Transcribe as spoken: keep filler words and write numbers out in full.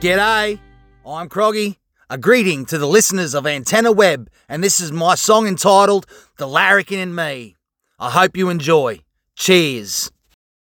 G'day, I'm Croggy. A greeting to the listeners of Antenna Web, and this is my song entitled The Larrikin and Me. I hope you enjoy. Cheers.